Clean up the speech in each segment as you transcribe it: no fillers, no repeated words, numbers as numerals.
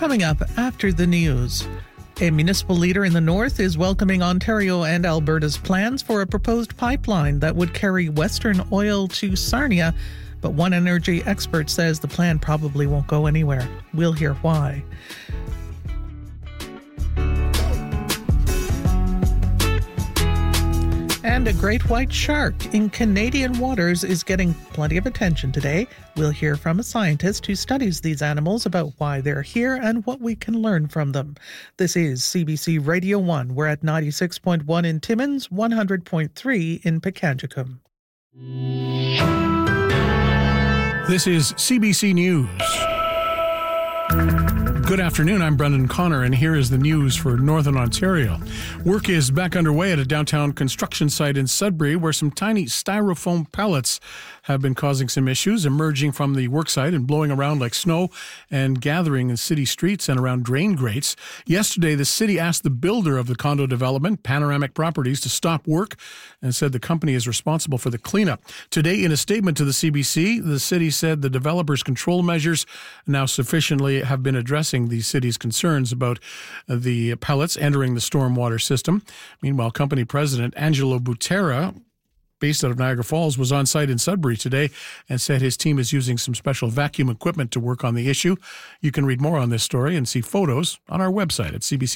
Coming up after the news. A municipal leader in the north is welcoming Ontario and Alberta's plans for a proposed pipeline that would carry Western oil to Sarnia, but one energy expert says the plan probably won't go anywhere. We'll hear why. And a great white shark in Canadian waters is getting plenty of attention today. We'll hear from a scientist who studies these animals about why they're here and what we can learn from them. This is CBC Radio 1. We're at 96.1 in Timmins, 100.3 in Pekangicum. This is CBC News. Good afternoon, I'm Brendan Connor, and here is the news for Northern Ontario. Work is back underway at a downtown construction site in Sudbury where some tiny styrofoam pellets have been causing some issues, emerging from the worksite and blowing around like snow and gathering in city streets and around drain grates. Yesterday, the city asked the builder of the condo development, Panoramic Properties, to stop work and said the company is responsible for the cleanup. Today, in a statement to the CBC, the city said the developer's control measures now sufficiently have been addressing the city's concerns about the pellets entering the stormwater system. Meanwhile, company president Angelo Butera, based out of Niagara Falls, was on site in Sudbury today and said his team is using some special vacuum equipment to work on the issue. You can read more on this story and see photos on our website at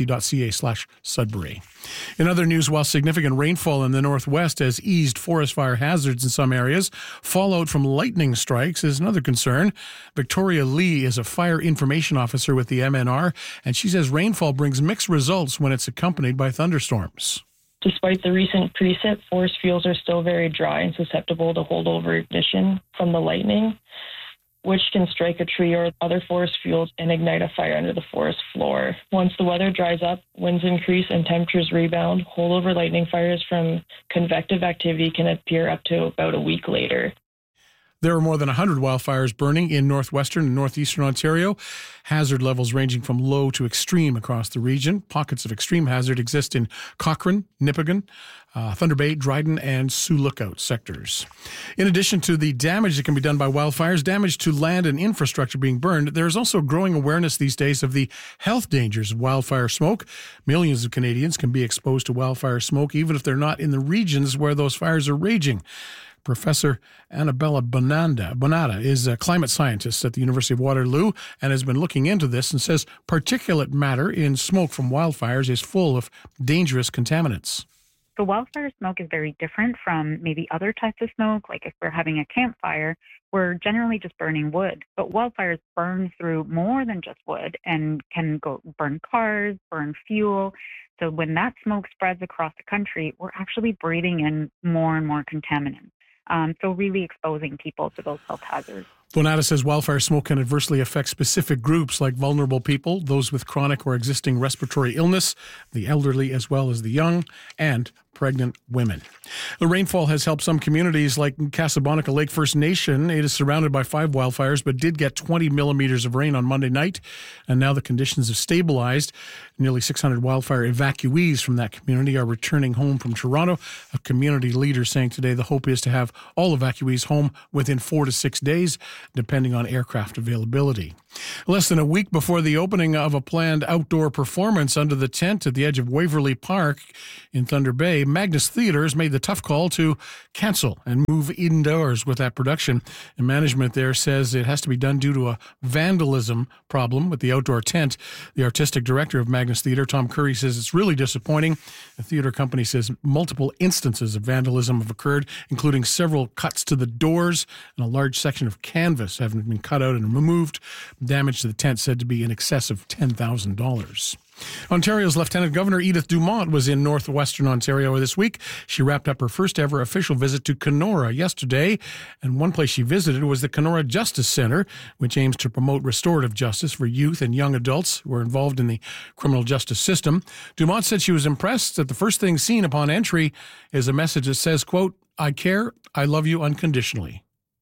cbc.ca/Sudbury. In other news, while significant rainfall in the northwest has eased forest fire hazards in some areas, fallout from lightning strikes is another concern. Victoria Lee is a fire information officer with the MNR, and she says rainfall brings mixed results when it's accompanied by thunderstorms. Despite the recent precip, forest fields are still very dry and susceptible to holdover ignition from the lightning, which can strike a tree or other forest fields and ignite a fire under the forest floor. Once the weather dries up, winds increase and temperatures rebound, holdover lightning fires from convective activity can appear up to about a week later. There are more than 100 wildfires burning in northwestern and northeastern Ontario, hazard levels ranging from low to extreme across the region. Pockets of extreme hazard exist in Cochrane, Nipigon, Thunder Bay, Dryden, and Sioux Lookout sectors. In addition to the damage that can be done by wildfires, damage to land and infrastructure being burned, there is also growing awareness these days of the health dangers of wildfire smoke. Millions of Canadians can be exposed to wildfire smoke even if they're not in the regions where those fires are raging. Professor Annabella Bonata is a climate scientist at the University of Waterloo and has been looking into this and says particulate matter in smoke from wildfires is full of dangerous contaminants. So wildfire smoke is very different from maybe other types of smoke, like if we're having a campfire, we're generally just burning wood. But wildfires burn through more than just wood and can go burn cars, burn fuel. So when that smoke spreads across the country, we're actually breathing in more and more contaminants. So really exposing people to those health hazards. Bonata says wildfire smoke can adversely affect specific groups like vulnerable people, those with chronic or existing respiratory illness, the elderly as well as the young, and pregnant women. The rainfall has helped some communities like Casablanca Lake First Nation. It is surrounded by 5 wildfires, but did get 20 millimeters of rain on Monday night, and now the conditions have stabilized. Nearly 600 wildfire evacuees from that community are returning home from Toronto. A community leader saying today the hope is to have all evacuees home within 4 to 6 days, depending on aircraft availability. Less than a week before the opening of a planned outdoor performance under the tent at the edge of Waverley Park in Thunder Bay, Magnus Theatres made the tough call to cancel and move indoors with that production. And management there says it has to be done due to a vandalism problem with the outdoor tent. The artistic director of Magnus Theatre, Tom Curry, says it's really disappointing. The theatre company says multiple instances of vandalism have occurred, including several cuts to the doors and a large section of canvas having been cut out and removed. Damage to the tent said to be in excess of $10,000. Ontario's Lieutenant Governor Edith Dumont was in northwestern Ontario this week. She wrapped up her first ever official visit to Kenora yesterday, and one place she visited was the Kenora Justice Centre, which aims to promote restorative justice for youth and young adults who are involved in the criminal justice system. Dumont said she was impressed that the first thing seen upon entry is a message that says, quote, "I care, I love you unconditionally,"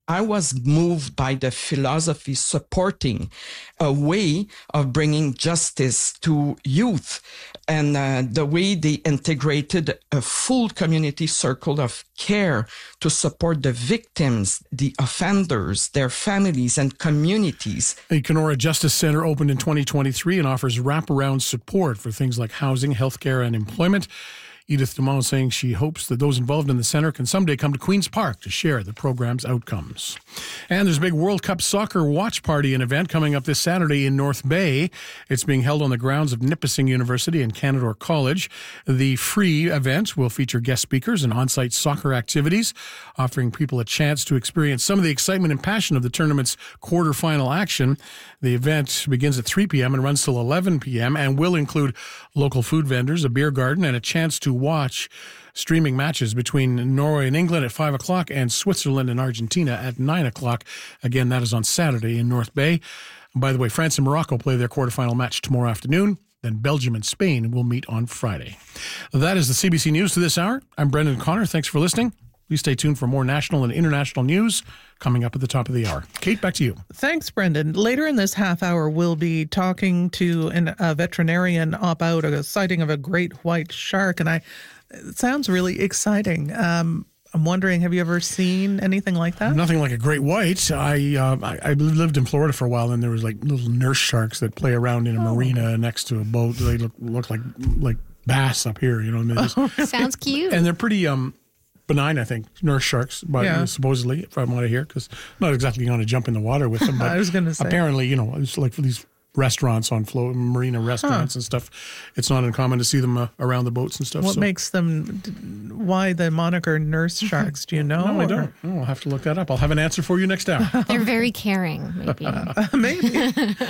I was moved by the philosophy supporting a way of bringing justice to youth and the way they integrated a full community circle of care to support the victims, the offenders, their families and communities. The Kenora Justice Center opened in 2023 and offers wraparound support for things like housing, healthcare, and employment. Edith Dumont saying she hopes that those involved in the center can someday come to Queen's Park to share the program's outcomes. And there's a big World Cup soccer watch party and event coming up this Saturday in North Bay. It's being held on the grounds of Nipissing University and Canadore College. The free event will feature guest speakers and on-site soccer activities, offering people a chance to experience some of the excitement and passion of the tournament's quarterfinal action. The event begins at 3 p.m. and runs till 11 p.m. and will include local food vendors, a beer garden, and a chance to watch streaming matches between Norway and England at 5 o'clock and Switzerland and Argentina at 9 o'clock. Again, that is on Saturday in North Bay. And by the way, France and Morocco play their quarterfinal match tomorrow afternoon. Then Belgium and Spain will meet on Friday. That is the CBC News to this hour. I'm Brendan Connor. Thanks for listening. Please stay tuned for more national and international news coming up at the top of the hour. Kate, back to you. Thanks, Brendan. Later in this half hour, we'll be talking to a veterinarian about a sighting of a great white shark. And it sounds really exciting. I'm wondering, have you ever seen anything like that? Nothing like a great white. I lived in Florida for a while, and there was like little nurse sharks that play around in a marina next to a boat. They look like bass up here, you know. Sounds cute. And they're pretty benign, I think, nurse sharks, but supposedly, from what I hear, because I'm not exactly going to jump in the water with them. But I was going to say. Apparently, it's like for these restaurants on marina restaurants and stuff, it's not uncommon to see them around the boats and stuff. What makes them, why the moniker nurse sharks, do you know? No, I don't. Oh, I'll have to look that up. I'll have an answer for you next hour. They're very caring, maybe. Maybe.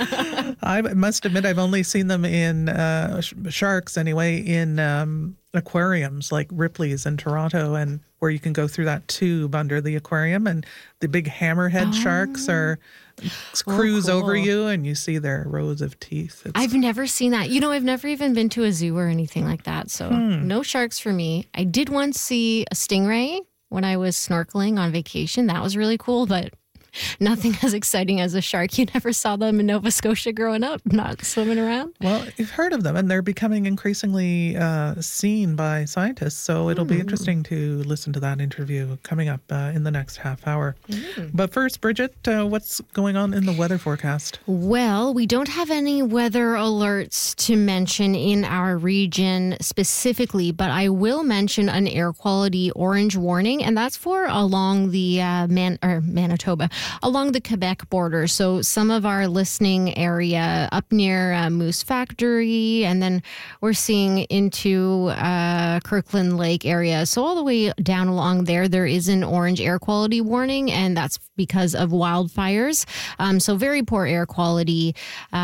I must admit, I've only seen them in, sharks anyway, in aquariums like Ripley's in Toronto, and where you can go through that tube under the aquarium, and the big hammerhead sharks are cruise over you, and you see their rows of teeth. I've never seen that. I've never even been to a zoo or anything like that, so no sharks for me. I did once see a stingray when I was snorkeling on vacation. That was really cool, but nothing as exciting as a shark. You never saw them in Nova Scotia growing up, not swimming around. Well, you've heard of them, and they're becoming increasingly seen by scientists. So it'll be interesting to listen to that interview coming up in the next half hour. But first, Bridget, what's going on in the weather forecast? Well, we don't have any weather alerts to mention in our region specifically, but I will mention an air quality orange warning, and that's for along the Manitoba. Along the Quebec border. So some of our listening area up near Moose Factory, and then we're seeing into Kirkland Lake area. So all the way down along there is an orange air quality warning, and that's because of wildfires. So very poor air quality.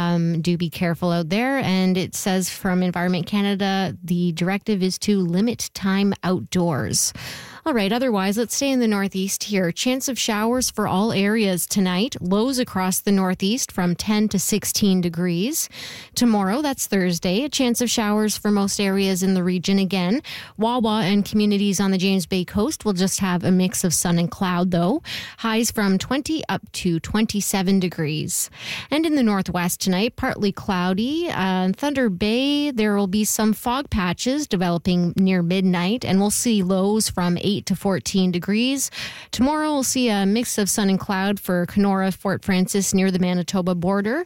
Do be careful out there. And it says from Environment Canada, the directive is to limit time outdoors. All right, otherwise, let's stay in the northeast here. Chance of showers for all areas tonight. Lows across the northeast from 10 to 16 degrees. Tomorrow, that's Thursday, a chance of showers for most areas in the region again. Wawa and communities on the James Bay coast will just have a mix of sun and cloud, though. Highs from 20 up to 27 degrees. And in the northwest tonight, partly cloudy. In Thunder Bay, there will be some fog patches developing near midnight, and we'll see lows from 8 to 14 degrees. Tomorrow we'll see a mix of sun and cloud for Kenora, Fort Frances near the Manitoba border.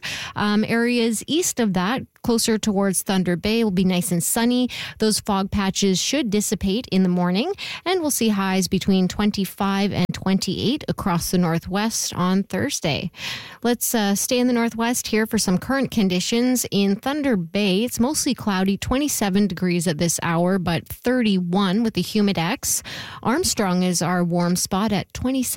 Areas east of that, closer towards Thunder Bay, will be nice and sunny. Those fog patches should dissipate in the morning, and we'll see highs between 25 and 28 across the northwest on Thursday. Let's stay in the northwest here for some current conditions. In Thunder Bay, it's mostly cloudy, 27 degrees at this hour, but 31 with the Humidex. Armstrong is our warm spot at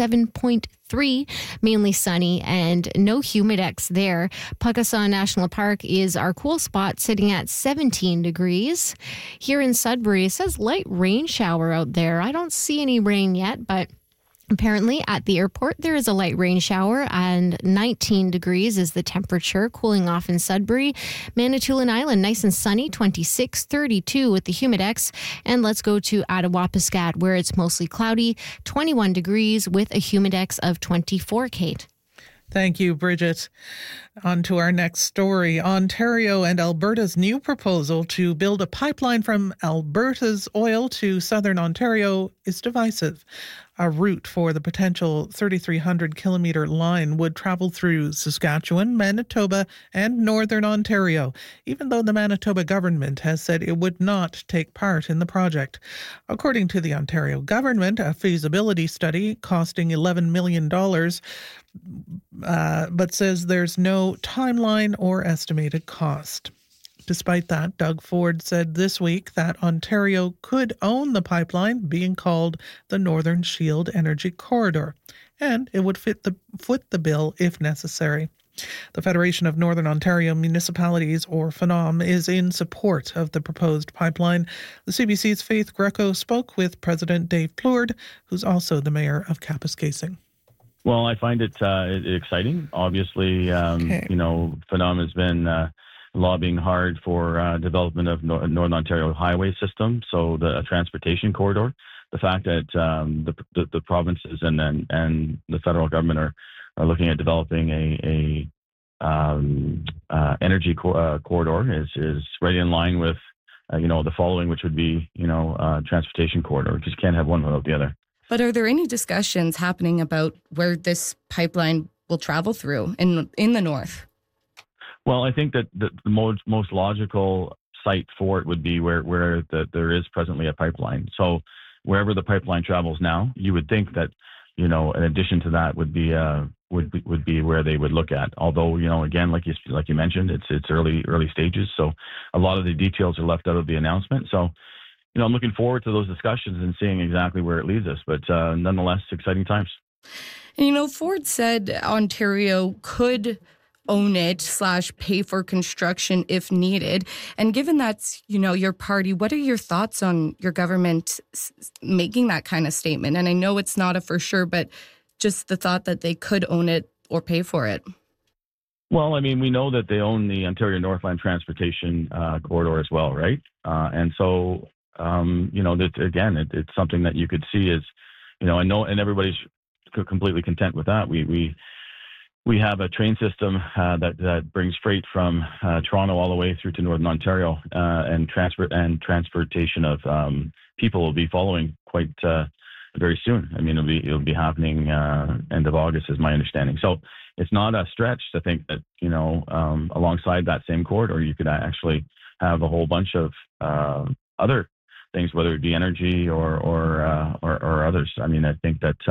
27.3, mainly sunny and no Humidex there. Pukassaw National Park is our cool spot, sitting at 17 degrees. Here in Sudbury, it says light rain shower out there. I don't see any rain yet, but Apparently, at the airport, there is a light rain shower and 19 degrees is the temperature, cooling off in Sudbury. Manitoulin Island, nice and sunny, 26, 32 with the humidex. And let's go to Attawapiskat, where it's mostly cloudy, 21 degrees with a humidex of 24, Kate. Thank you, Bridget. On to our next story. Ontario and Alberta's new proposal to build a pipeline from Alberta's oil to southern Ontario is divisive. A route for the potential 3,300-kilometre line would travel through Saskatchewan, Manitoba, and northern Ontario, even though the Manitoba government has said it would not take part in the project. According to the Ontario government, a feasibility study costing $11 million but says there's no timeline or estimated cost. Despite that, Doug Ford said this week that Ontario could own the pipeline being called the Northern Shield Energy Corridor, and it would foot the bill if necessary. The Federation of Northern Ontario Municipalities, or FNOM, is in support of the proposed pipeline. The CBC's Faith Greco spoke with President Dave Plourde, who's also the mayor of Kapuskasing. Well, I find it exciting. Obviously, FNOM has been lobbying hard for development of Northern Ontario highway system, so the transportation corridor. The fact that the provinces and the federal government are looking at developing a energy corridor is right in line with the following, which would be transportation corridor, because you can't have one without the other. But are there any discussions happening about where this pipeline will travel through in the north? Well, I think that the most logical site for it would be where there is presently a pipeline. So wherever the pipeline travels now, you would think that in addition to that would be where they would look at. Although again, like you mentioned, it's early stages, so a lot of the details are left out of the announcement. So I'm looking forward to those discussions and seeing exactly where it leads us. But nonetheless, exciting times. And Ford said Ontario could own it / pay for construction if needed. And given that's, your party, what are your thoughts on your government making that kind of statement? And I know it's not a for sure, but just the thought that they could own it or pay for it. Well, I mean, we know that they own the Ontario Northland Transportation Corridor as well, right? And so, it's something that you could see as, and everybody's completely content with that. We have a train system that brings freight from Toronto all the way through to Northern Ontario, and transportation of people will be following quite very soon. I mean, it'll be happening end of August, is my understanding. So it's not a stretch to think that alongside that same corridor, you could actually have a whole bunch of other things, whether it be energy or others. I mean, I think that.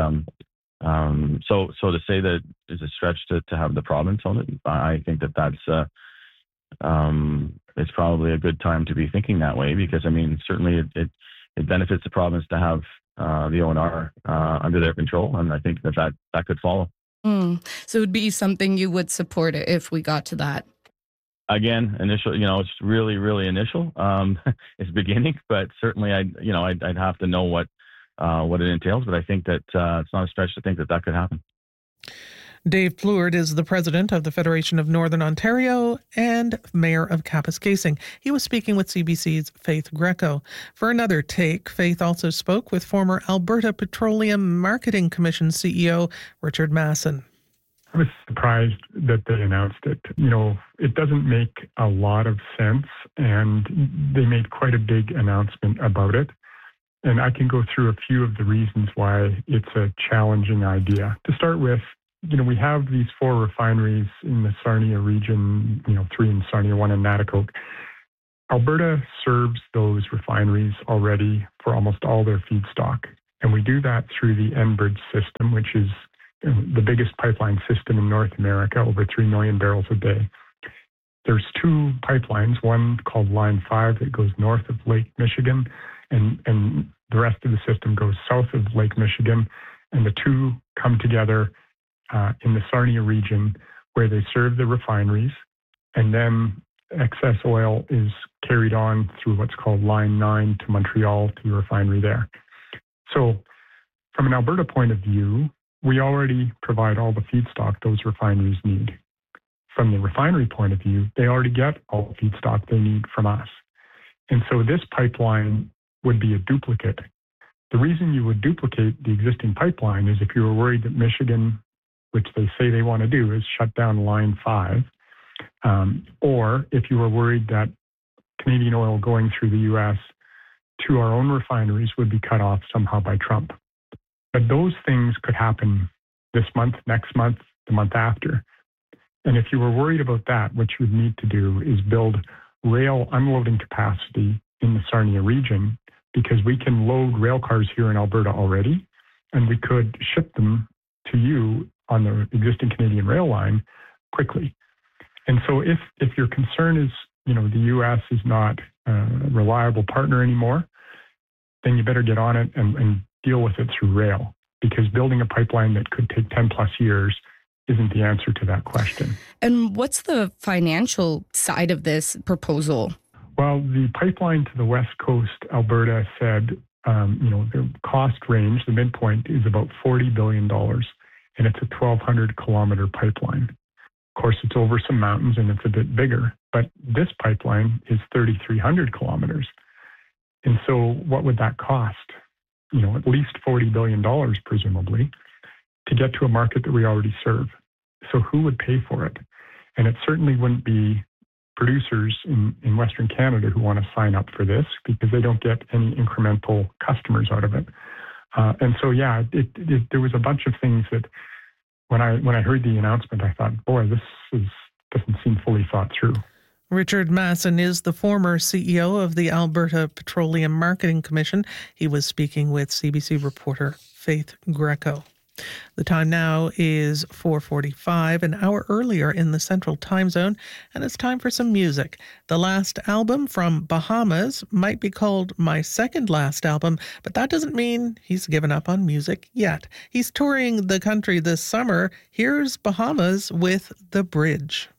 So to say that is a stretch to have the province own it, I think that's it's probably a good time to be thinking that way, because I mean, certainly it benefits the province to have the ONR under their control, and I think that could follow. So it would be something you would support if we got to that. Again, initial, it's really, really initial. It's beginning, but certainly I'd have to know what it entails, but I think that it's not a stretch to think that could happen. Dave Plourde is the president of the Federation of Northern Ontario and mayor of Kapuskasing. He was speaking with CBC's Faith Greco. For another take, Faith also spoke with former Alberta Petroleum Marketing Commission CEO Richard Masson. I was surprised that they announced it. It doesn't make a lot of sense, and they made quite a big announcement about it. And I can go through a few of the reasons why it's a challenging idea. To start with, we have these 4 refineries in the Sarnia region, 3 in Sarnia, 1 in Natticoke. Alberta serves those refineries already for almost all their feedstock. And we do that through the Enbridge system, which is the biggest pipeline system in North America, over 3 million barrels a day. There's 2 pipelines, one called Line 5 that goes north of Lake Michigan, and the rest of the system goes south of Lake Michigan, and the 2 come together in the Sarnia region where they serve the refineries, and then excess oil is carried on through what's called Line 9 to Montreal to the refinery there. So from an Alberta point of view, we already provide all the feedstock those refineries need. From the refinery point of view, they already get all the feedstock they need from us. And so this pipeline would be a duplicate. The reason you would duplicate the existing pipeline is if you were worried that Michigan, which they say they want to do, is shut down Line 5, or if you were worried that Canadian oil going through the U.S. to our own refineries would be cut off somehow by Trump. But those things could happen this month, next month, the month after. And if you were worried about that, what you would need to do is build rail unloading capacity in the Sarnia region, because we can load rail cars here in Alberta already, and we could ship them to you on the existing Canadian rail line quickly. And so if your concern is, the U.S. is not a reliable partner anymore, then you better get on it and deal with it through rail, because building a pipeline that could take 10 plus years isn't the answer to that question. And what's the financial side of this proposal? Well, the pipeline to the West Coast, Alberta said, the cost range, the midpoint is about $40 billion, and it's a 1,200 kilometer pipeline. Of course, it's over some mountains and it's a bit bigger, but this pipeline is 3,300 kilometers. And so what would that cost? At least $40 billion, presumably, to get to a market that we already serve. So who would pay for it? And it certainly wouldn't be producers in Western Canada who want to sign up for this, because they don't get any incremental customers out of it. And so, there was a bunch of things that when I heard the announcement, I thought, boy, this doesn't seem fully thought through. Richard Masson is the former CEO of the Alberta Petroleum Marketing Commission. He was speaking with CBC reporter Faith Greco. The time now is 4:45, an hour earlier in the Central Time Zone, and it's time for some music. The last album from Bahamas might be called my second last album, but that doesn't mean he's given up on music yet. He's touring the country this summer. Here's Bahamas with The Bridge.